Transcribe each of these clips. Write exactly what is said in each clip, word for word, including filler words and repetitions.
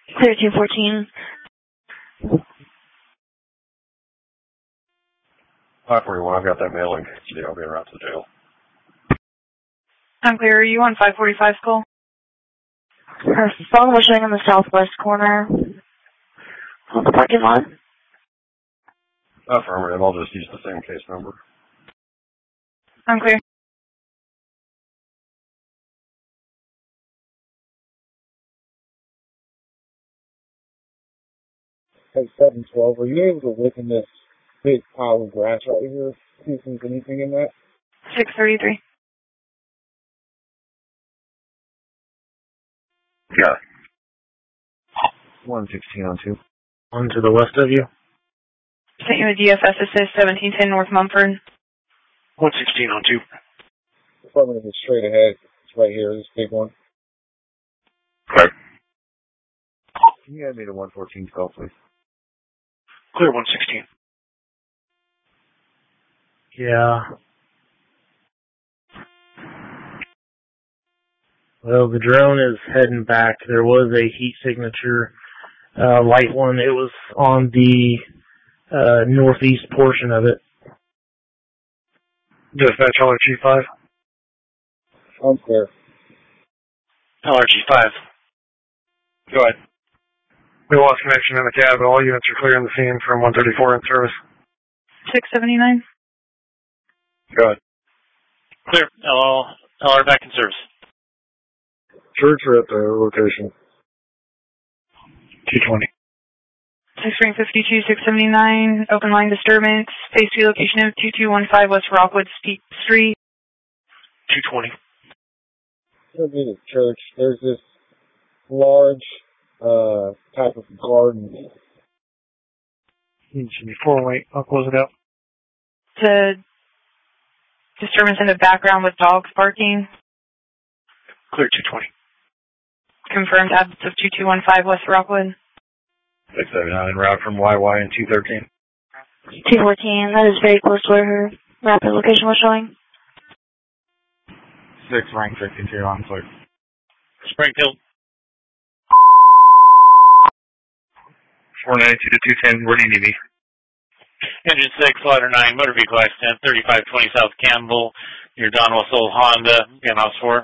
Clear two fourteen. five forty-one, I've got that mailing. Today I'll be around to the jail. I'm clear. Are you on five forty-five call? Her phone was showing in the southwest corner of the parking lot. Affirmative. I'll just use the same case number. I'm clear. Hey, seven twelve, are you able to look in this big pile of grass right here? See if there's anything in that? six thirty-three. Yeah. one sixteen on two. One to the west of you? Sent you a D F S assist, seventeen ten North Mumford. one sixteen on two. Affirmative is straight ahead. It's right here, this big one. Okay. Can you add me to one fourteen call, please? Clear one sixteen. Yeah. Well, the drone is heading back. There was a heat signature, uh, light one. It was on the uh, northeast portion of it. Dispatch L R G five. I'm clear. L R G five. Go ahead. We lost connection in the cab, but all units are clear on the scene from one thirty-four in service. six seventy-nine. Go ahead. Clear. L R back in service. Church or at the location? two twenty. six ring fifty-two, six seventy-nine. Open line disturbance. Phase two location of two two one five West Rockwood Street. two twenty. It'll be the church. There's this large uh, type of garden. It should be four oh eight. I'll close it out. The disturbance in the background with dogs barking. Clear two twenty. Confirmed absence of two two one five West Rockwood. six seventy-nine, route from Y Y and two thirteen. two fourteen, that is very close to where her rapid location was showing. six rank fifty-two, I'm clear. Springfield. four ninety-two to two ten, where do you need me? Engine six, ladder nine, motor vehicle accident, thirty-five twenty South Campbell, near Don Russell Honda, again, house four.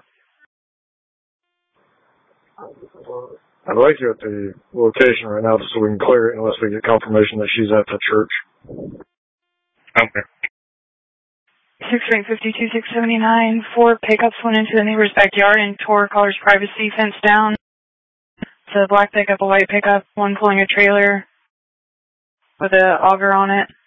I'd like you at the location right now just so we can clear it unless we get confirmation that she's at the church. Okay. six ring fifty-two, six seventy-nine. Four pickups went into the neighbor's backyard and tore caller's privacy fence down. It's a black pickup, a white pickup, one pulling a trailer with an auger on it.